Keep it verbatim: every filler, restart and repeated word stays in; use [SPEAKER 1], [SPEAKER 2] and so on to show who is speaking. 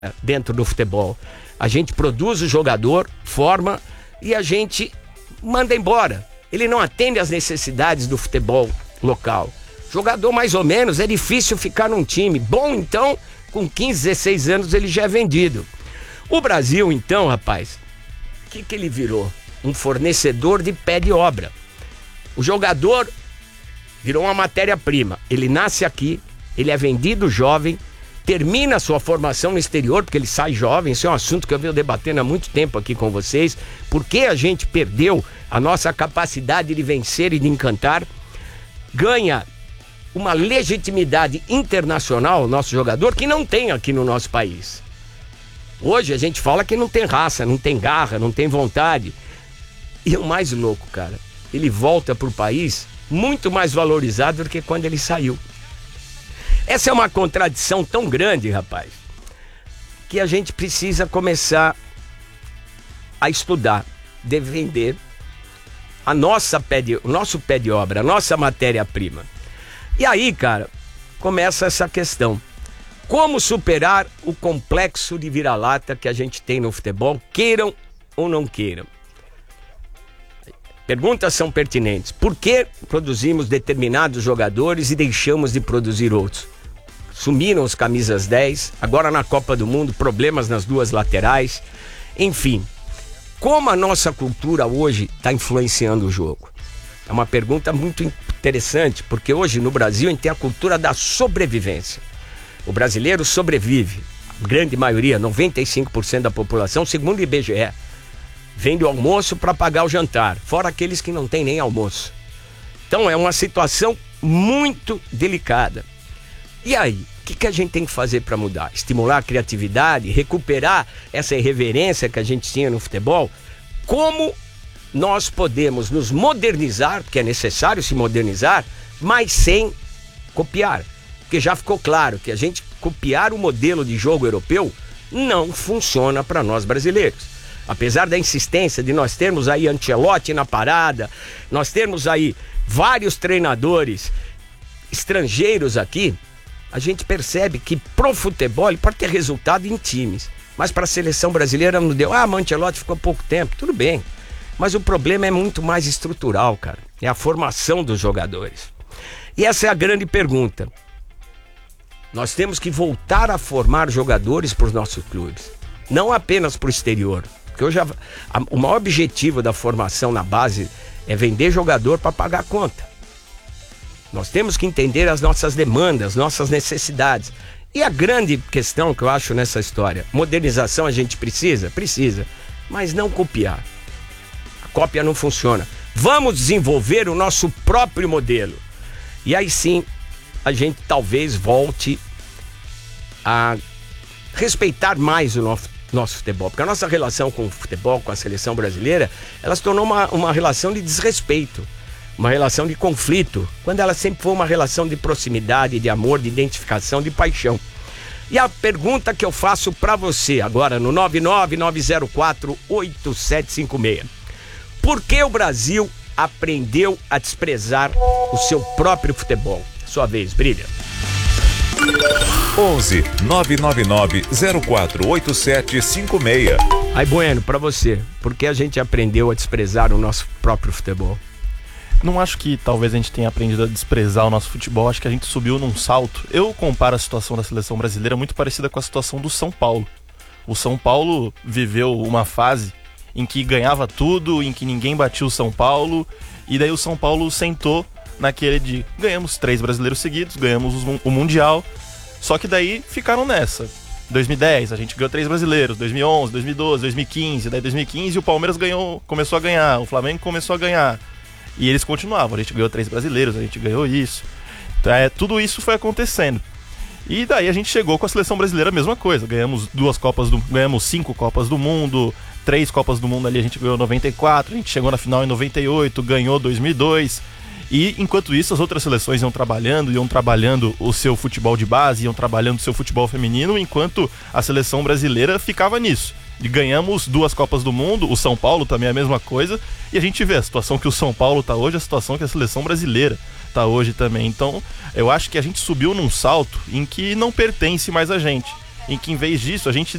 [SPEAKER 1] dentro do futebol. A gente produz o jogador, forma e a gente manda embora. Ele não atende às necessidades do futebol local. Jogador mais ou menos, é difícil ficar num time. Bom, então, com quinze, dezesseis anos ele já é vendido. O Brasil, então, rapaz, o que, que ele virou? Um fornecedor de pé de obra. O jogador virou uma matéria-prima. Ele nasce aqui, ele é vendido jovem, termina a sua formação no exterior, porque ele sai jovem. Isso é um assunto que eu venho debatendo há muito tempo aqui com vocês. Por que a gente perdeu a nossa capacidade de vencer e de encantar? Ganha uma legitimidade internacional, o nosso jogador, que não tem aqui no nosso país. Hoje a gente fala que não tem raça, não tem garra, não tem vontade. E o mais louco, cara, ele volta pro país muito mais valorizado do que quando ele saiu. Essa é uma contradição tão grande, rapaz, que a gente precisa começar a estudar, defender a nossa pé de, o nosso pé de obra, a nossa matéria-prima. E aí, cara, começa essa questão. Como superar o complexo de vira-lata que a gente tem no futebol, queiram ou não queiram? Perguntas são pertinentes. Por que produzimos determinados jogadores e deixamos de produzir outros? Sumiram os camisas dez, agora na Copa do Mundo, problemas nas duas laterais. Enfim, como a nossa cultura hoje está influenciando o jogo? É uma pergunta muito interessante, porque hoje no Brasil a gente tem a cultura da sobrevivência. O brasileiro sobrevive, a grande maioria, noventa e cinco por cento da população, segundo o I B G E, vende o almoço para pagar o jantar, fora aqueles que não têm nem almoço. Então é uma situação muito delicada. E aí, o que, que a gente tem que fazer para mudar? Estimular a criatividade, recuperar essa irreverência que a gente tinha no futebol? Como nós podemos nos modernizar, porque é necessário se modernizar, mas sem copiar? Porque já ficou claro que a gente copiar o modelo de jogo europeu não funciona para nós brasileiros. Apesar da insistência de nós termos aí Ancelotti na parada, nós termos aí vários treinadores estrangeiros aqui, a gente percebe que pro futebol ele pode ter resultado em times, mas para a seleção brasileira não deu. Ah, mas Ancelotti ficou pouco tempo, tudo bem. Mas o problema é muito mais estrutural, cara. É a formação dos jogadores. E essa é a grande pergunta. Nós temos que voltar a formar jogadores para os nossos clubes, não apenas para o exterior. Porque hoje a, a, o maior objetivo da formação na base é vender jogador para pagar a conta. Nós temos que entender as nossas demandas, nossas necessidades. E a grande questão que eu acho nessa história, modernização a gente precisa? Precisa, mas não copiar. A cópia não funciona. Vamos desenvolver o nosso próprio modelo. E aí sim, a gente talvez volte a respeitar mais o nosso, nosso futebol. Porque a nossa relação com o futebol, com a seleção brasileira, ela se tornou uma, uma relação de desrespeito. Uma relação de conflito, quando ela sempre foi uma relação de proximidade, de amor, de identificação, de paixão. E a pergunta que eu faço pra você agora no nove nove nove zero quatro oito sete cinco seis. Por que o Brasil aprendeu a desprezar o seu próprio futebol? Sua vez, brilha.
[SPEAKER 2] onze nove nove nove zero quatro oito sete cinco seis.
[SPEAKER 1] Aí, Bueno, pra você, por que a gente aprendeu a desprezar o nosso próprio futebol?
[SPEAKER 3] Não acho que talvez a gente tenha aprendido a desprezar o nosso futebol, acho que a gente subiu num salto. Eu comparo a situação da seleção brasileira muito parecida com a situação do São Paulo. O São Paulo viveu uma fase em que ganhava tudo, em que ninguém batia o São Paulo, e daí o São Paulo sentou naquele de ganhamos três brasileiros seguidos, ganhamos o Mundial, só que daí ficaram nessa. dois mil e dez a gente ganhou três brasileiros, dois mil e onze, dois mil e doze, dois mil e quinze, daí dois mil e quinze o Palmeiras ganhou, começou a ganhar, o Flamengo começou a ganhar. E eles continuavam, a gente ganhou três brasileiros, a gente ganhou isso. Então, é, tudo isso foi acontecendo. E daí a gente chegou com a seleção brasileira a mesma coisa. Ganhamos duas Copas do ganhamos cinco Copas do Mundo, três Copas do Mundo ali, a gente ganhou em noventa e quatro, a gente chegou na final em noventa e oito, ganhou dois mil e dois. E enquanto isso, as outras seleções iam trabalhando, iam trabalhando o seu futebol de base, iam trabalhando o seu futebol feminino, enquanto a seleção brasileira ficava nisso. E ganhamos duas Copas do Mundo, o São Paulo também é a mesma coisa, e a gente vê a situação que o São Paulo tá hoje, a situação que a seleção brasileira tá hoje também. Então, eu acho que a gente subiu num salto em que não pertence mais a gente. em que em vez disso a gente